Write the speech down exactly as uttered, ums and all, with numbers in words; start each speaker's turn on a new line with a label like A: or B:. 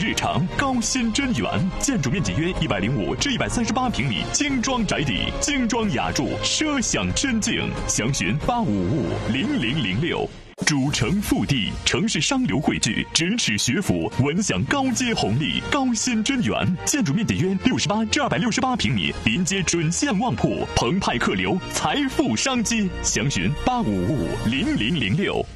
A: 日常，高新真园。建筑面积约一百零五至一百三十八平米，精装宅邸，精装雅筑，奢享真境。详询八五五五零零零六。主城腹地，城市商流汇聚，咫尺学府，闻享高阶红利。高新真园，建筑面积约六十八至二百六十八平米，临街准线旺铺，澎湃客流，财富商机。详询八五五五零零零六。